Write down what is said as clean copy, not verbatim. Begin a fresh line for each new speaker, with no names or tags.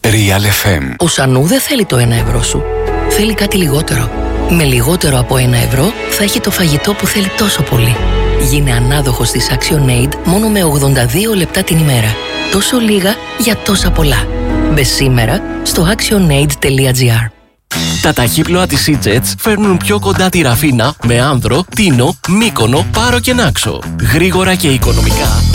Real FM.
Ο Σανού δεν θέλει το 1 ευρώ σου. Θέλει κάτι λιγότερο. Με λιγότερο από 1 ευρώ θα έχει το φαγητό που θέλει τόσο πολύ. Γίνε ανάδοχος της ActionAid μόνο με 82 λεπτά την ημέρα. Τόσο λίγα για τόσα πολλά. Μπε σήμερα στο actionaid.gr.
Τα ταχύπλοα της E-Jets φέρνουν πιο κοντά τη Ραφίνα με Άνδρο, Τίνο, Μύκονο, Πάρο και Νάξο. Γρήγορα και οικονομικά.